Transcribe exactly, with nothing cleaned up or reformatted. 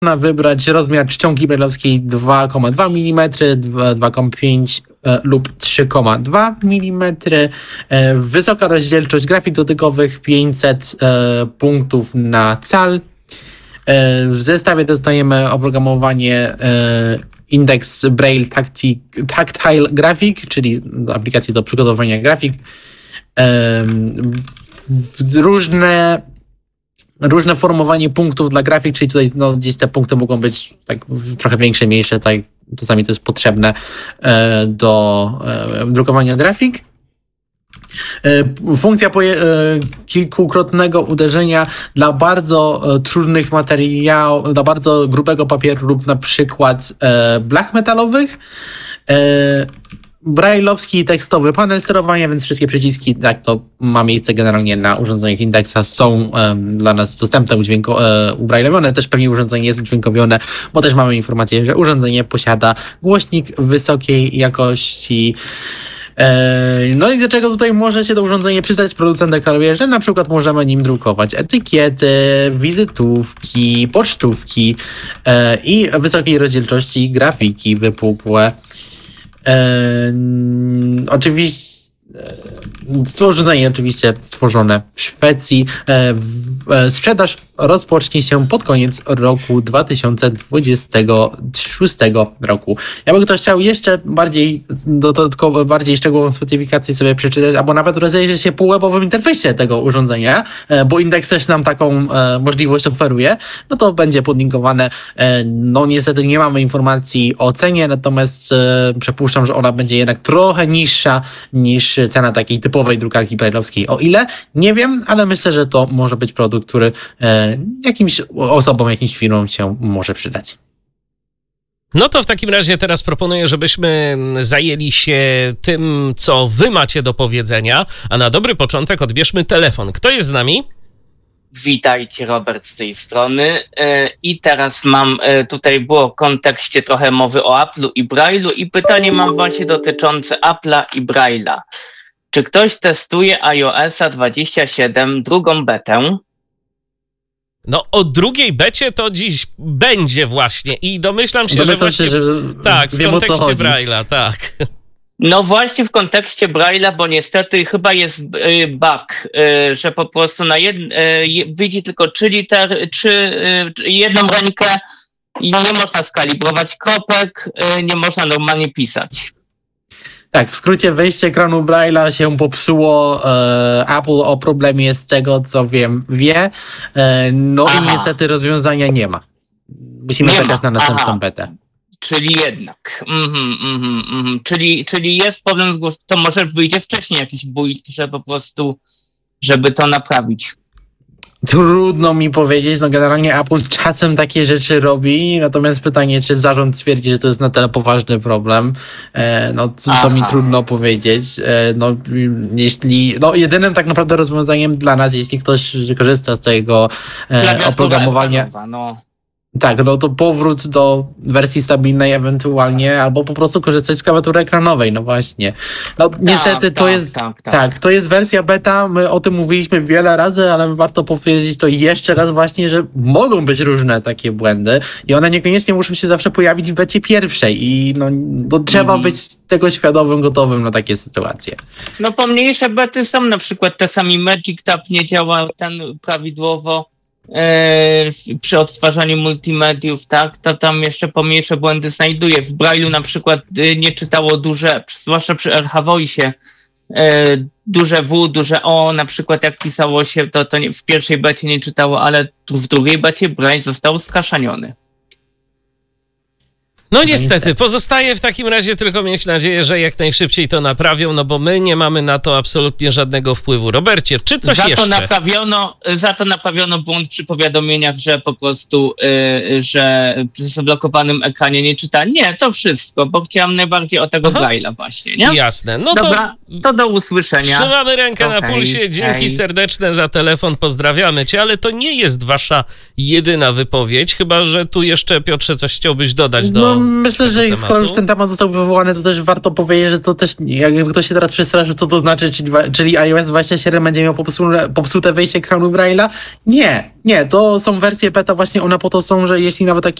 Można wybrać rozmiar czcionki brajlowskiej dwa przecinek dwa milimetra, dwa przecinek pięć lub trzy przecinek dwa milimetra. Wysoka rozdzielczość grafik dotykowych pięćset punktów na cal. W zestawie dostajemy oprogramowanie Index Braille Tacti- Tactile Graphic, czyli aplikację do przygotowania grafik. Różne Różne formowanie punktów dla grafik, czyli tutaj no, gdzieś te punkty mogą być tak trochę większe, mniejsze, tak, czasami to jest potrzebne e, do e, drukowania grafik. E, funkcja poje, e, kilkukrotnego uderzenia dla bardzo e, trudnych materiałów, dla bardzo grubego papieru lub na przykład e, blach metalowych. E, Braille'owski tekstowy panel sterowania, więc wszystkie przyciski, jak to ma miejsce generalnie na urządzeniach Indexa, są um, dla nas dostępne, udźwięko- e, ubraillewione. Też pewnie urządzenie jest udźwiękowione, bo też mamy informację, że urządzenie posiada głośnik wysokiej jakości. E, no i do czego tutaj może się to urządzenie przydać? Producent deklaruje, że na przykład możemy nim drukować etykiety, wizytówki, pocztówki e, i wysokiej rozdzielczości grafiki wypukłe. E, oczywiście to urządzenie oczywiście stworzone w Szwecji. E, w, e, sprzedaż rozpocznie się pod koniec roku dwa tysiące dwudziestego szóstego roku. Jakby ktoś chciał jeszcze bardziej dodatkowo, bardziej szczegółową specyfikację sobie przeczytać, albo nawet rozejrzeć się po webowym interfejsie tego urządzenia, e, bo Index też nam taką e, możliwość oferuje, no to będzie podlinkowane. E, no niestety nie mamy informacji o cenie, natomiast e, przypuszczam, że ona będzie jednak trochę niższa niż cena takiej typowej drukarki braille'owskiej. O ile? Nie wiem, ale myślę, że to może być produkt, który e, jakimś osobom, jakimś firmom się może przydać. No to w takim razie teraz proponuję, żebyśmy zajęli się tym, co wy macie do powiedzenia, a na dobry początek odbierzmy telefon. Kto jest z nami? Witajcie, Robert z tej strony. I teraz mam, tutaj było w kontekście trochę mowy o Apple'u i Braille'u i pytanie mam właśnie dotyczące Apple'a i Braille'a. Czy ktoś testuje iOS-a dwadzieścia siedem, drugą betę? No o drugiej becie to dziś będzie właśnie i domyślam się, Domyślam że właśnie się, że w, tak, w wiem, kontekście Braille'a, tak. No właśnie w kontekście Braille'a, bo niestety chyba jest bug, że po prostu na jed... widzi tylko trzy litery, trzy, jedną rękę i nie można skalibrować kropek, nie można normalnie pisać. Tak, w skrócie wejście ekranu Braille'a się popsuło. E, Apple o problemie z tego, co wiem, wie. E, no Aha. i niestety rozwiązania nie ma. Musimy nie czekać ma. na następną Aha. betę. Czyli jednak. Mm-hmm, mm-hmm, mm-hmm. Czyli, czyli jest problem z głosem. To może wyjdzie wcześniej jakiś build, że po prostu, żeby to naprawić. Trudno mi powiedzieć, no generalnie Apple czasem takie rzeczy robi, natomiast pytanie, czy zarząd twierdzi, że to jest na tyle poważny problem, e, no to, to mi trudno powiedzieć. E, no jeśli, no jedynym tak naprawdę rozwiązaniem dla nas, jeśli ktoś korzysta z tego e, oprogramowania, no. Tak, no to powrót do wersji stabilnej ewentualnie, albo po prostu korzystać z klawiatury ekranowej, no właśnie. No tak, niestety to tak, jest, tak, tak. tak, to jest wersja beta, my o tym mówiliśmy wiele razy, ale warto powiedzieć to jeszcze raz właśnie, że mogą być różne takie błędy i one niekoniecznie muszą się zawsze pojawić w becie pierwszej i no, bo trzeba mm. być tego świadomym, gotowym na takie sytuacje. No pomniejsze bety są, na przykład czasami Magic Tab nie działa ten prawidłowo. Yy, przy odtwarzaniu multimediów, tak, to tam jeszcze pomniejsze błędy znajduje. W Braille'u na przykład yy, nie czytało duże, zwłaszcza przy R H Voice, yy, duże W, duże O, na przykład jak pisało się, to, to nie, w pierwszej becie nie czytało, ale w drugiej becie Braille został skaszaniony. No niestety, pozostaje w takim razie tylko mieć nadzieję, że jak najszybciej to naprawią, no bo my nie mamy na to absolutnie żadnego wpływu. Robercie, czy coś za jeszcze? To naprawiono, za to naprawiono błąd przy powiadomieniach, że po prostu, yy, że przy zablokowanym ekranie nie czyta. Nie, to wszystko, bo chciałam najbardziej o tego Braille'a właśnie, nie? Jasne, no Dobra. to To do usłyszenia. Trzymamy rękę To na hej, pulsie. Dzięki hej. serdeczne za telefon. Pozdrawiamy cię, ale to nie jest wasza jedyna wypowiedź, chyba że tu jeszcze, Piotrze, coś chciałbyś dodać do No myślę, tego że tematu. skoro już ten temat został wywołany, to też warto powiedzieć, że to też, jakby ktoś się teraz przestraszył, co to znaczy, czyli, czyli iOS dwadzieścia siedem będzie miał popsute, popsute wejście ekranu Braille'a. Nie, nie, to są wersje beta, właśnie one po to są, że jeśli nawet taki